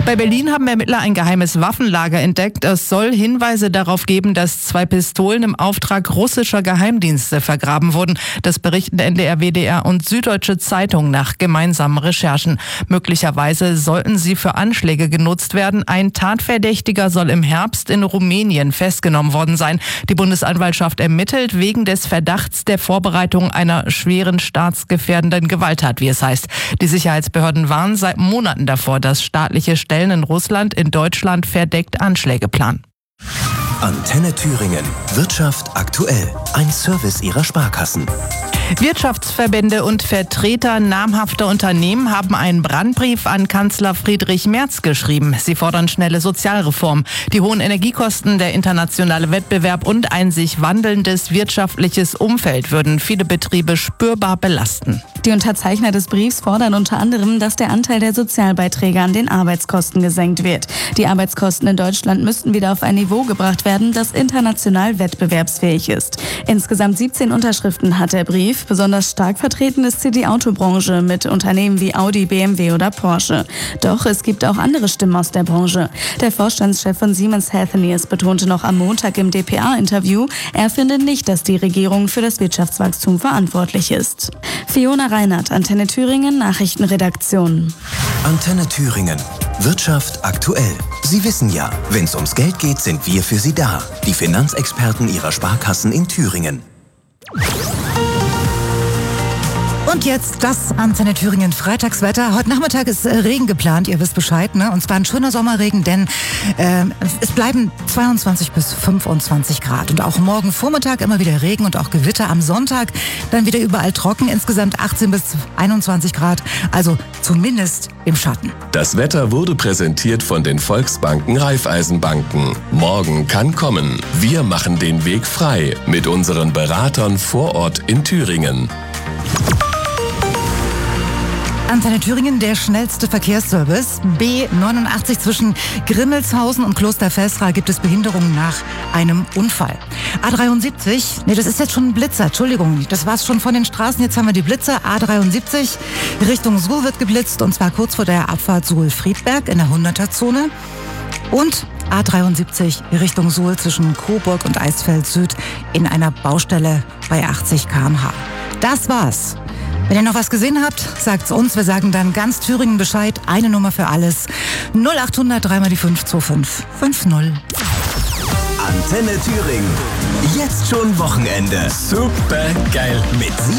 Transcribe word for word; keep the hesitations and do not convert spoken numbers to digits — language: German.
Bei Berlin haben Ermittler ein geheimes Waffenlager entdeckt. Es soll Hinweise darauf geben, dass zwei Pistolen im Auftrag russischer Geheimdienste vergraben wurden. Das berichten N D R, W D R und Süddeutsche Zeitung nach gemeinsamen Recherchen. Möglicherweise sollten sie für Anschläge genutzt werden. Ein Tatverdächtiger soll im Herbst in Rumänien festgenommen worden sein. Die Bundesanwaltschaft ermittelt wegen des Verdachts der Vorbereitung einer schweren staatsgefährdenden Gewalttat, wie es heißt. Die Sicherheitsbehörden warnen seit Monaten davor, dass staatliche Stellen in Russland, in Deutschland verdeckt Anschläge planen. Antenne Thüringen. Wirtschaft aktuell. Ein Service Ihrer Sparkassen. Wirtschaftsverbände und Vertreter namhafter Unternehmen haben einen Brandbrief an Kanzler Friedrich Merz geschrieben. Sie fordern schnelle Sozialreform. Die hohen Energiekosten, der internationale Wettbewerb und ein sich wandelndes wirtschaftliches Umfeld würden viele Betriebe spürbar belasten. Die Unterzeichner des Briefs fordern unter anderem, dass der Anteil der Sozialbeiträge an den Arbeitskosten gesenkt wird. Die Arbeitskosten in Deutschland müssten wieder auf ein Niveau gebracht werden, das international wettbewerbsfähig ist. Insgesamt siebzehn Unterschriften hat der Brief. Besonders stark vertreten ist sie die Autobranche mit Unternehmen wie Audi, B M W oder Porsche. Doch es gibt auch andere Stimmen aus der Branche. Der Vorstandschef von Siemens Healthineers betonte noch am Montag im D P A-Interview, er finde nicht, dass die Regierung für das Wirtschaftswachstum verantwortlich ist. Fiona Reinhardt, Antenne Thüringen, Nachrichtenredaktion. Antenne Thüringen. Wirtschaft aktuell. Sie wissen ja, wenn es ums Geld geht, sind wir für Sie da. Die Finanzexperten Ihrer Sparkassen in Thüringen. Und jetzt das Antenne Thüringen Freitagswetter. Heute Nachmittag ist äh, Regen geplant, ihr wisst Bescheid, ne? Und zwar ein schöner Sommerregen, denn äh, es bleiben zweiundzwanzig bis fünfundzwanzig Grad. Und auch morgen Vormittag immer wieder Regen und auch Gewitter. Am Sonntag dann wieder überall trocken, insgesamt achtzehn bis einundzwanzig Grad, also zumindest im Schatten. Das Wetter wurde präsentiert von den Volksbanken Raiffeisenbanken. Morgen kann kommen. Wir machen den Weg frei mit unseren Beratern vor Ort in Thüringen. Antenne Thüringen, der schnellste Verkehrsservice. B neunundachtzig zwischen Grimmelshausen und Klosterfestra gibt es Behinderungen nach einem Unfall. A dreiundsiebzig, nee, das ist jetzt schon ein Blitzer, Entschuldigung, das war's schon von den Straßen, jetzt haben wir die Blitzer. A dreiundsiebzig Richtung Suhl wird geblitzt und zwar kurz vor der Abfahrt Suhl-Friedberg in der hunderter-Zone. Und A dreiundsiebzig Richtung Suhl zwischen Coburg und Eisfeld Süd in einer Baustelle bei achtzig Kilometer pro Stunde. Das war's. Wenn ihr noch was gesehen habt, sagt's uns. Wir sagen dann ganz Thüringen Bescheid. Eine Nummer für alles. null achthundert drei mal die fünf zwei fünf fünf null. Antenne Thüringen. Jetzt schon Wochenende. Super geil. Mit sieben